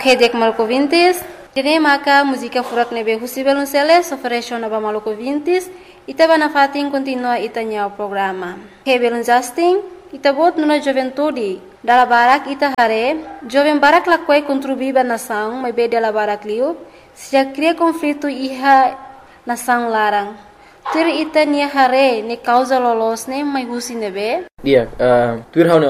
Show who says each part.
Speaker 1: Hedek Malco Vintes, Dene maka música furak nebe husibel unseles ofereció naba Malco Vintes, itaba na fatin continua itanya o programa. Hebel Justin, itabot nuna juventude, dala barak ita hare, jovem barak lakwai contribuiba nação, mai be dala barak liu, se cria conflito iha nação larang. Tur ita nia hare ne causa lolos ne mai husi nebe.
Speaker 2: Dia, tur hau